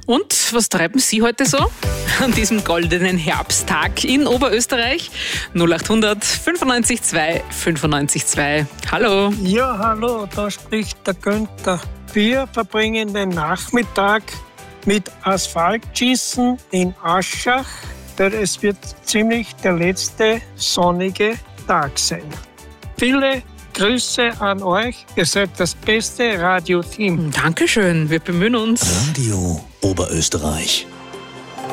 Und was treiben Sie heute so an diesem goldenen Herbsttag in Oberösterreich? 0800 95 2 95 2. Hallo. Ja, hallo, da spricht der Günther. Wir verbringen den Nachmittag mit Asphaltschießen in Aschach, denn es wird ziemlich der letzte sonnige Tag sein. Viele Grüße an euch, ihr seid das beste Radioteam. Dankeschön, wir bemühen uns. Radio Oberösterreich.